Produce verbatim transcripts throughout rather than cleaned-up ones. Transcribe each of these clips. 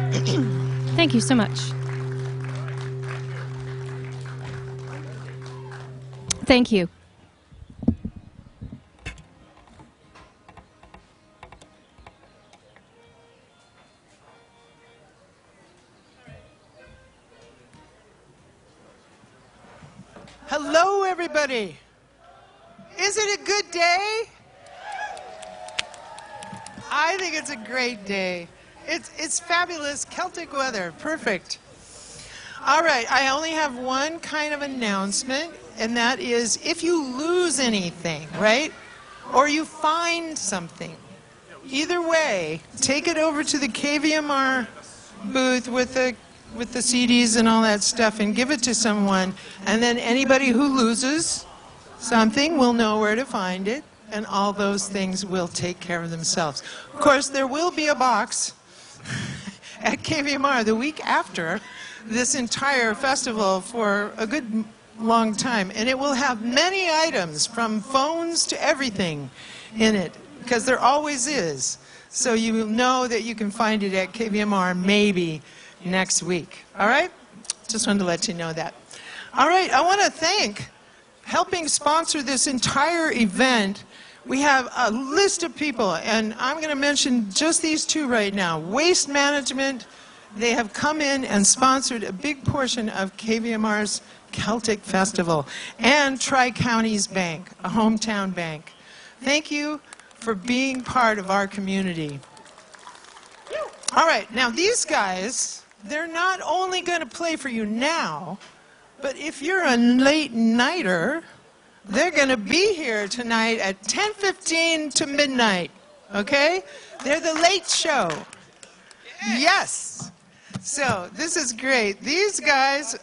Thank you so much. Thank you. Hello, everybody. Is it a good day? I think it's a great day. It's, it's fabulous Celtic weather. Perfect. All right, I only have one kind of announcement, and that is if you lose anything, right, or you find something, either way, take it over to the K V M R booth with the with the C Ds and all that stuff and give it to someone, and then anybody who loses something will know where to find it, and all those things will take care of themselves. Of course, there will be a box at K V M R the week after this entire festival for a good long time, and it will have many items from phones to everything in it, because there always is. So you will know that you can find it at K V M R maybe next week. All right? Just wanted to let you know that. All right, I want to thank, helping sponsor this entire event, we have a list of people, and I'm going to mention just these two right now. Waste Management, they have come in and sponsored a big portion of K V M R's Celtic Festival, and Tri-Counties Bank, a hometown bank. Thank you for being part of our community. All right, now these guys, they're not only going to play for you now, but if you're a late nighter, they're going to be here tonight at ten fifteen to midnight, okay? They're the late show. Yes. So this is great. These guys,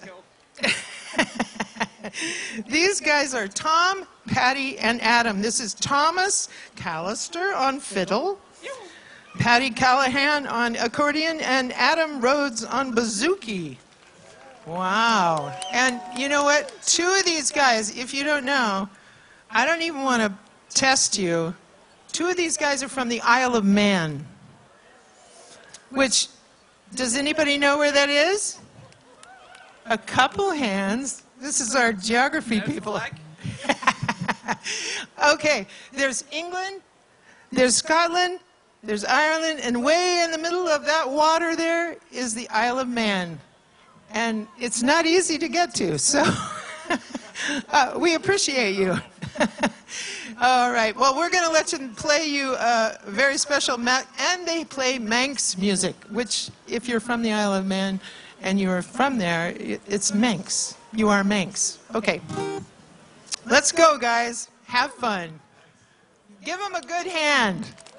these guys are Tom, Patty, and Adam. This is Thomas Callister on fiddle, Patty Callahan on accordion, and Adam Rhodes on bouzouki. Wow. And you know what? Two of these guys, if you don't know, I don't even want to test you. Two of these guys are from the Isle of Man, which, does anybody know where that is? A couple hands. This is our geography people. Okay, there's England, there's Scotland, there's Ireland, and way in the middle of that water there is the Isle of Man. And it's not easy to get to, so uh, we appreciate you. All right, well, we're going to let you play you a very special, ma and they play Manx music, which, if you're from the Isle of Man and you're from there, it, it's Manx. You are Manx. Okay, let's go, guys. Have fun. Give them a good hand.